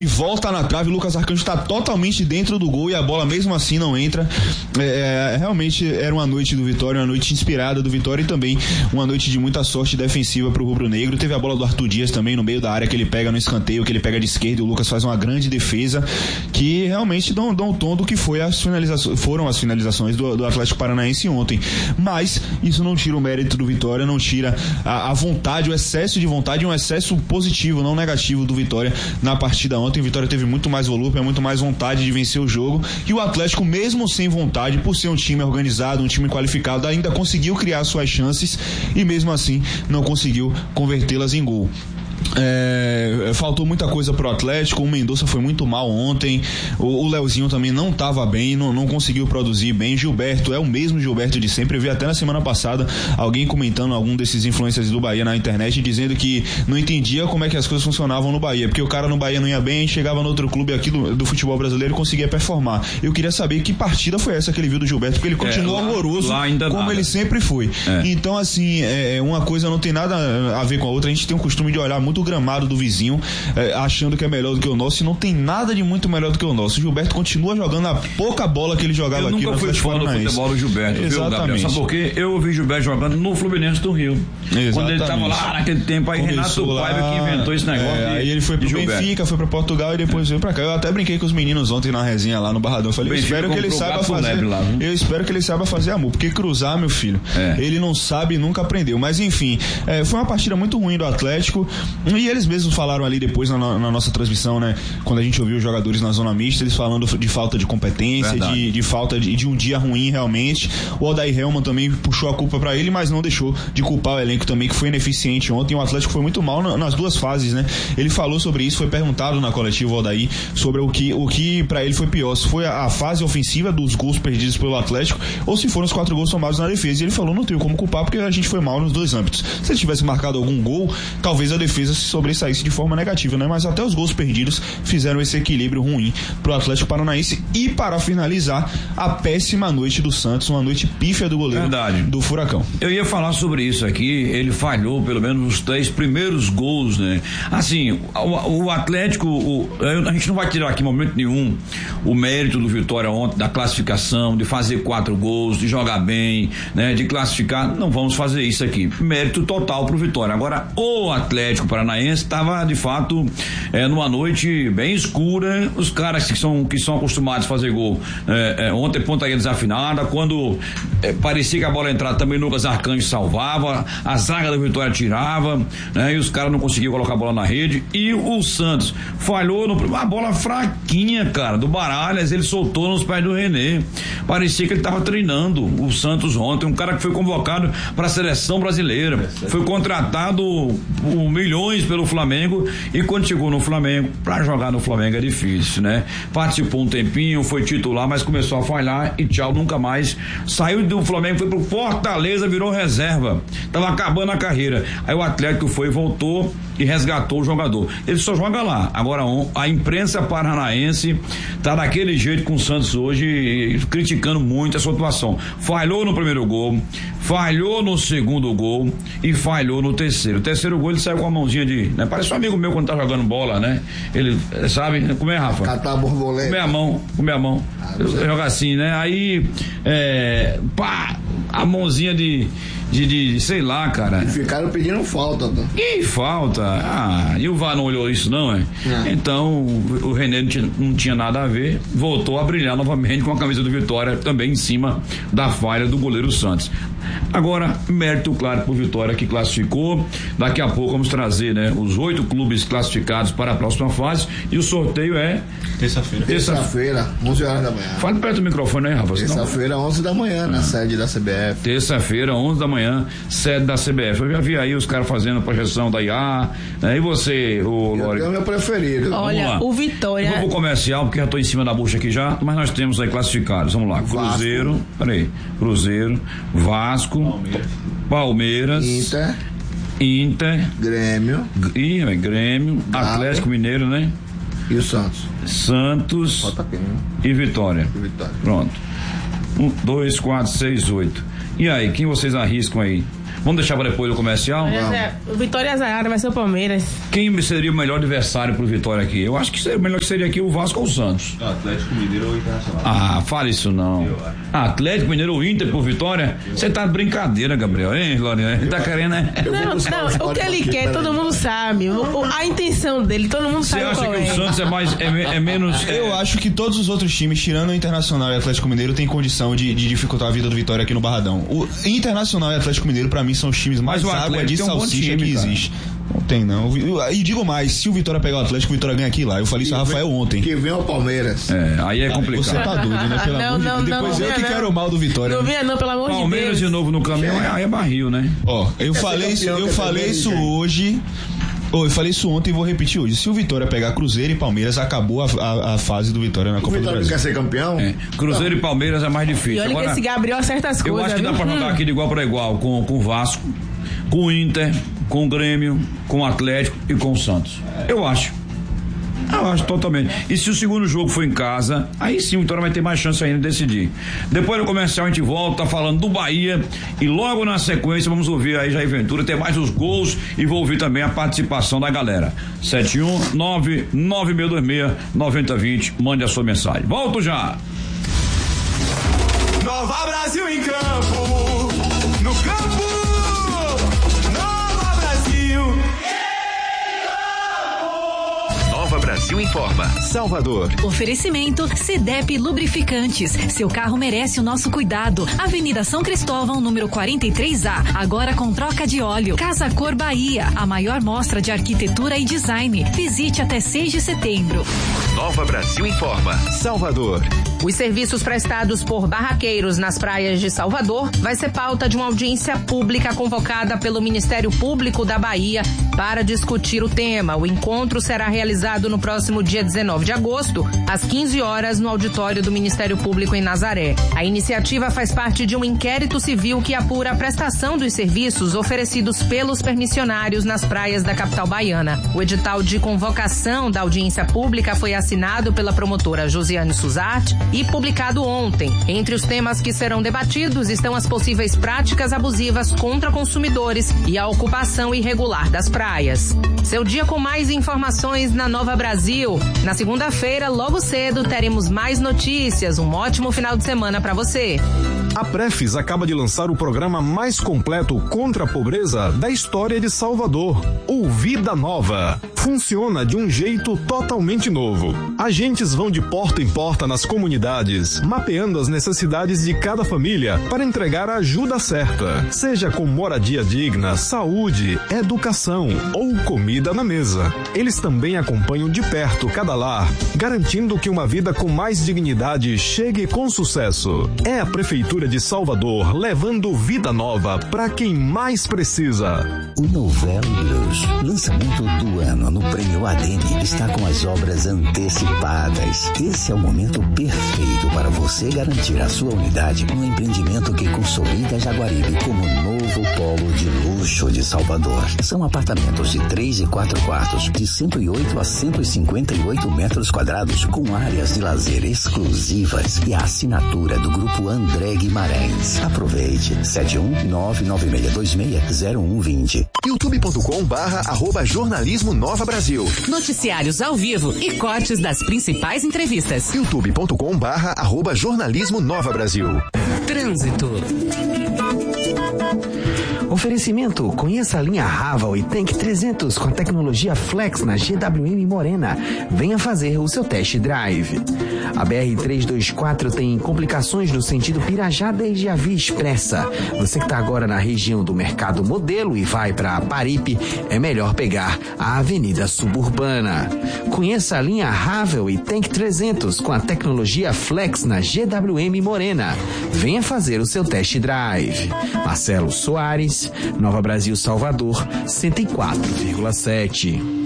e volta na trave. O Lucas Arcanjo está totalmente dentro do gol e a bola mesmo assim não entra. Realmente era uma noite do Vitória, uma noite inspirada do Vitória e também uma noite de muita sorte defensiva pro rubro-negro. Teve a bola do Arthur Dias também no meio da área, que ele pega no escanteio, que ele pega de esquerda, e o Lucas faz uma grande defesa que realmente dão o tom do que foram as finalizações do Atlético Paranaense ontem. Mas isso não tira o mérito do Vitória, não tira a vontade, o excesso de vontade, um excesso positivo, não negativo do Vitória na partida ontem. O Vitória teve muito mais volume, muito mais vontade de vencer o jogo, e o Atlético, mesmo sem vontade, por ser um time organizado, um time qualificado, ainda conseguiu criar suas chances e mesmo assim não conseguiu convertê-las em gol. Faltou muita coisa pro Atlético. O Mendonça foi muito mal ontem, o Leozinho também não estava bem, não conseguiu produzir bem. Gilberto é o mesmo Gilberto de sempre. Eu vi até na semana passada alguém comentando, algum desses influencers do Bahia na internet, dizendo que não entendia como é que as coisas funcionavam no Bahia, porque o cara no Bahia não ia bem, chegava no outro clube aqui do futebol brasileiro e conseguia performar. Eu queria saber que partida foi essa que ele viu do Gilberto, porque ele continua horroroso como ele sempre foi. Então assim, uma coisa não tem nada a ver com a outra. A gente tem o costume de olhar muito o gramado do vizinho, achando que é melhor do que o nosso, e não tem nada de muito melhor do que o nosso. O Gilberto continua jogando a pouca bola que ele jogava aqui. Eu nunca fui fã do futebol do Gilberto, viu, Gabriel? Sabe por quê? Eu ouvi Gilberto jogando no Fluminense do Rio. Exatamente. Quando ele estava lá naquele tempo, aí Renato Paiva que inventou esse negócio. Aí ele foi pro Benfica, foi pra Portugal e depois veio pra cá. Eu até brinquei com os meninos ontem na resenha lá no Barradão. Eu falei, eu espero que ele saiba fazer amor, porque cruzar, meu filho, ele não sabe, nunca aprendeu. Mas enfim, foi uma partida muito ruim do Atlético, e eles mesmos falaram ali depois na nossa transmissão, né, quando a gente ouviu os jogadores na zona mista, eles falando de falta de competência, de falta de um dia ruim realmente. O Odair Helman também puxou a culpa pra ele, mas não deixou de culpar o elenco também, que foi ineficiente ontem. O Atlético foi muito mal nas duas fases, né? Ele falou sobre isso, foi perguntado na coletiva, o Odair, sobre o que pra ele foi pior, se foi a fase ofensiva dos gols perdidos pelo Atlético ou se foram os 4 gols tomados na defesa. E ele falou, não tenho como culpar, porque a gente foi mal nos dois âmbitos. Se ele tivesse marcado algum gol, talvez a defesa se sobressaísse de forma negativa, né? Mas até os gols perdidos fizeram esse equilíbrio ruim pro Atlético Paranaense. E para finalizar, a péssima noite do Santos, uma noite pífia do goleiro do Furacão. Eu ia falar sobre isso aqui, ele falhou pelo menos os 3 primeiros gols, né? Assim, o Atlético, a gente não vai tirar aqui em momento nenhum o mérito do Vitória ontem, da classificação, de fazer 4 gols, de jogar bem, né? De classificar, não vamos fazer isso aqui. Mérito total pro Vitória. Agora, o Atlético Paranaense estava de fato numa noite bem escura. Os caras que são acostumados a fazer gol, ontem pontaria desafinada, quando parecia que a bola entrava também, Lucas Arcanjo salvava, a zaga da Vitória tirava, né? E os caras não conseguiam colocar a bola na rede. E o Santos falhou uma bola fraquinha, cara, do Baralhas, ele soltou nos pés do René. Parecia que ele estava treinando o Santos ontem, um cara que foi convocado para a seleção brasileira, foi contratado por milhões pelo Flamengo, e quando chegou no Flamengo, para jogar no Flamengo é difícil, né? Participou um tempinho, foi titular, mas começou a falhar e tchau, nunca mais. Saiu do Flamengo, foi pro Fortaleza, virou reserva, tava acabando a carreira. Aí o Atlético foi, voltou e resgatou o jogador. Ele só joga lá. Agora a imprensa paranaense tá daquele jeito com o Santos hoje, criticando muito essa atuação. Falhou no primeiro gol, falhou no segundo gol e falhou no terceiro. O terceiro gol ele saiu com a mãozinha né? Parece um amigo meu quando tá jogando bola, né? Ele, sabe, como é, Rafa? Catar borboleta. Comer a mão. Joga assim, né? Aí, a mãozinha de sei lá, cara. E ficaram pedindo falta, tá? Que falta? E o VAR não olhou isso, não, é? Então, o René não tinha nada a ver, voltou a brilhar novamente com a camisa do Vitória, também em cima da falha do goleiro Santos. Agora, mérito claro pro Vitória, que classificou. Daqui a pouco vamos trazer, né, os 8 clubes classificados para a próxima fase, e o sorteio é terça-feira, 11 horas da manhã. Fale perto do microfone aí, Rafa. Terça-feira, 11 da manhã, na sede da CBF. Terça-feira, 11 da manhã, sede da CBF. Eu já vi aí os caras fazendo a projeção da IA, né? E você, o Lore? É o meu preferido. Olha, o Vitória. Eu vou pro comercial, porque já tô em cima da bucha aqui já, mas nós temos aí classificados. Vamos lá. Cruzeiro, Vasco, Palmeiras, Inter, Grêmio, Atlético Mineiro, né? E o Santos. E Vitória. Pronto. 1, 2, 4, 6, 8. E aí, quem vocês arriscam aí? Vamos deixar para depois do comercial? O Vitória azarada vai ser o Palmeiras. Quem seria o melhor adversário pro Vitória aqui? Eu acho que o melhor que seria aqui o Vasco ou o Santos. Atlético Mineiro ou Internacional. Ah, fala isso não. Atlético Mineiro ou Inter por Vitória? Você tá de brincadeira, Gabriel, hein, Loriane? Ele tá querendo, né? Não, o que ele quer, todo mundo sabe. A intenção dele, todo mundo sabe qual é. Você acha que o Santos é menos... Eu acho que todos os outros times, tirando o Internacional e o Atlético Mineiro, têm condição de dificultar a vida do Vitória aqui no Barradão. O Internacional e o Atlético Mineiro, pra mim, são os times mais água de salsicha que existe. Não tem, não. E digo mais, se o Vitória pegar o Atlético, o Vitória ganha aqui lá. Eu falei isso a Rafael ontem. Que vem o Palmeiras. Aí é complicado. Você tá doido, né? Pelo amor de Deus. Depois eu que quero o mal do Vitória. Não venha não, pelo amor de Deus. Palmeiras de novo no caminho, aí é barril, né? Ó, eu falei isso hoje. Eu falei isso ontem e vou repetir hoje. Se o Vitória pegar Cruzeiro e Palmeiras, acabou a fase do Vitória na Copa do Brasil. O Vitória quer ser campeão? Cruzeiro e Palmeiras é mais difícil. E olha agora, que esse Gabriel acerta as coisas. Eu acho que dá pra jogar aqui de igual para igual com o Vasco, com o Inter, com o Grêmio, com o Atlético e com o Santos. Eu acho totalmente. E se o segundo jogo for em casa, aí sim o Vitória vai ter mais chance ainda de decidir. Depois do comercial a gente volta falando do Bahia e logo na sequência vamos ouvir aí Jair Ventura, ter mais os gols e vou ouvir também a participação da galera. 71996269020, mande a sua mensagem. Volto já. Nova Brasil em campo, no campo, Nova Brasil. Nova Brasil informa. Salvador. Oferecimento CDEP Lubrificantes. Seu carro merece o nosso cuidado. Avenida São Cristóvão, número 43A. Agora com troca de óleo. Casa Cor Bahia. A maior mostra de arquitetura e design. Visite até 6 de setembro. Nova Brasil informa. Salvador. Os serviços prestados por barraqueiros nas praias de Salvador vai ser pauta de uma audiência pública convocada pelo Ministério Público da Bahia para discutir o tema. O encontro será realizado no próximo dia 19 de agosto, às 15 horas, no auditório do Ministério Público em Nazaré. A iniciativa faz parte de um inquérito civil que apura a prestação dos serviços oferecidos pelos permissionários nas praias da capital baiana. O edital de convocação da audiência pública foi assinado pela promotora Josiane Suzatti e publicado ontem. Entre os temas que serão debatidos estão as possíveis práticas abusivas contra consumidores e a ocupação irregular das praias. Seu dia com mais informações na Nova Brasil. Na segunda-feira, logo cedo, teremos mais notícias. Um ótimo final de semana para você. A Prefis acaba de lançar o programa mais completo contra a pobreza da história de Salvador, o Vida Nova. Funciona de um jeito totalmente novo. Agentes vão de porta em porta nas comunidades, mapeando as necessidades de cada família para entregar a ajuda certa, seja com moradia digna, saúde, educação ou comida na mesa. Eles também acompanham de perto cada lar, garantindo que uma vida com mais dignidade chegue com sucesso. É a Prefeitura de Salvador levando vida nova para quem mais precisa. O Novel Luz, lançamento do ano no Prêmio ADN, está com as obras antecipadas. Esse é o momento perfeito para você garantir a sua unidade no empreendimento que consolida Jaguaribe como novo polo de luxo de Salvador. São apartamentos de 3 e 4 quartos, de 108 a 158 metros quadrados, com áreas de lazer exclusivas e a assinatura do Grupo André Guimarães. Aproveite. 71996260120. youtube.com/jornalismo Nova Brasil. Noticiários ao vivo e cortes das principais entrevistas. youtube.com/jornalismo Nova Brasil. Trânsito. Oferecimento, conheça a linha Raval e Tank 300 com a tecnologia Flex na GWM Morena. Venha fazer o seu test drive. A BR-324 tem complicações no sentido Pirajá desde a Via Expressa. Você que está agora na região do Mercado Modelo e vai para Paripe, é melhor pegar a Avenida Suburbana. Conheça a linha Ravel e Tank 300 com a tecnologia Flex na GWM Morena. Venha fazer o seu test drive. Marcelo Soares, Nova Brasil Salvador, 104,7.